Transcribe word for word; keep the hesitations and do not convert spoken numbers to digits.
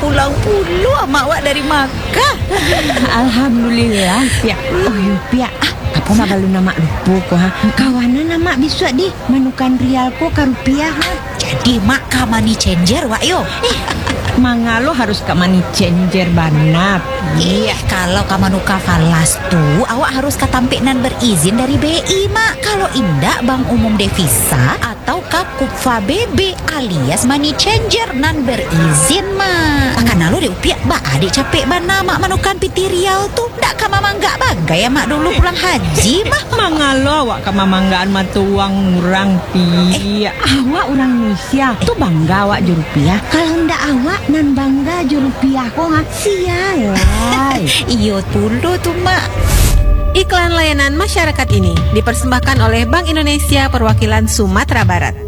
pulang puluh mak wak dari Makkah. Alhamdulillah Pia. Oh yu Pia, ah, apa mak balu nama lupa ko ha. Kawanan nama bisu di manukan rial ko ka rupiah ha. Jadi mak ka money changer wak yo. Eh, mangalo harus ka money changer banap. Iya, kalau kamu nuka falas tuh, awak harus katampik nan berizin dari B I, mak. Kalau indak Bank Umum Devisa atau Kakupfa B B alias money changer nan berizin, mak. Karena lo diupiak, ba adik capek bana mak manukan piti riau tuh. Ndak ka mama nggak bagai ya mak dulu pulang haji, mak. Mangalo awak ka mamanggaan matuang urang Pia. Eh, awak orang Indonesia tuh bangga awak ju rupiah. Kalau ndak awak nan bangga ju rupiah kok ha. Sialah. Iyo dulu tuh mak. Iklan layanan masyarakat ini dipersembahkan oleh Bank Indonesia Perwakilan Sumatera Barat.